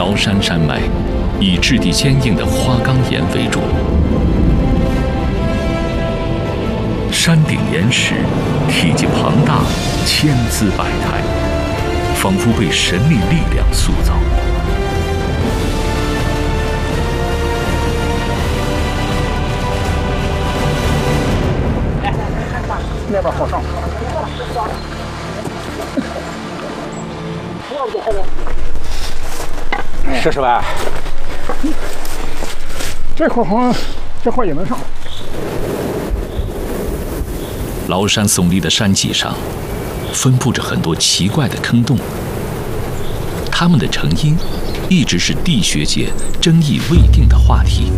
崂山山脉以质地坚硬的花岗岩为主，山顶岩石体积庞大，千姿百态，仿佛被神秘力量塑造。 那边好上。40万。这块好像这块也能上。 崂山耸立的山脊上，分布着很多奇怪的坑洞，它们的成因一直是地学界争议未定的话题。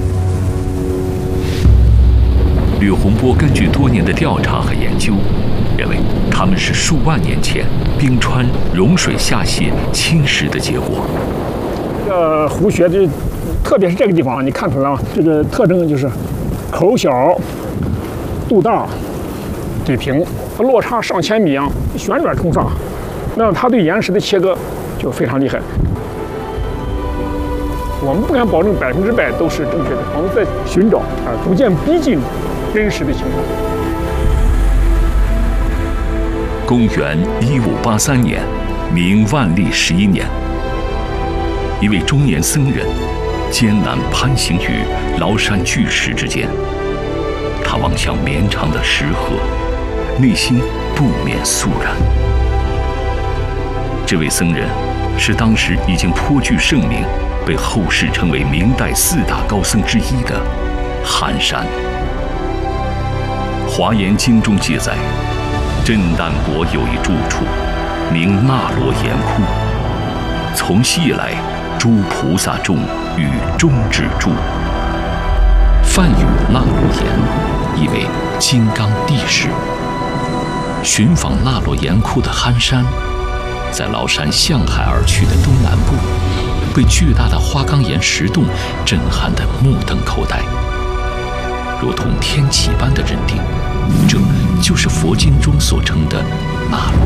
吕洪波根据多年的调查和研究，认为它们是数万年前冰川融水下泄侵蚀的结果。 湖穴的，特别是这个地方，你看出来吗？这个特征就是口小、肚大、嘴平，落差上千米啊，旋转冲刷。那它对岩石的切割就非常厉害。我们不敢保证100%都是正确的，我们在寻找逐渐逼近真实的情况。 公元1583年，明万历11年，一位中年僧人艰难攀行于崂山巨石之间，他望向绵长的石河，内心不免肃然。这位僧人是当时已经颇具盛名，被后世称为明代4大高僧之一的寒山。《华严经》中记载，震旦国有一住处，名那罗岩窟。从昔以来，诸菩萨众与中指住。梵语那罗岩，意为金刚地势。寻访那罗岩窟的憨山，在崂山向海而去的东南部，被巨大的花岗岩石洞震撼得目瞪口呆，如同天启般的认定，这就是佛经中所称的那罗